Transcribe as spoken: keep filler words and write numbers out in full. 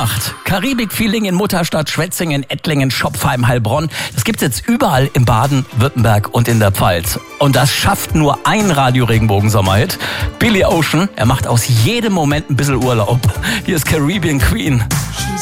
acht. Karibik-Feeling in Mutterstadt, Schwetzingen, Ettlingen, Schopfheim, Heilbronn. Das gibt's jetzt überall in Baden-Württemberg und in der Pfalz. Und das schafft nur ein Radio-Regenbogen-Sommerhit. Billy Ocean, er macht aus jedem Moment ein bisschen Urlaub. Hier ist Caribbean Queen.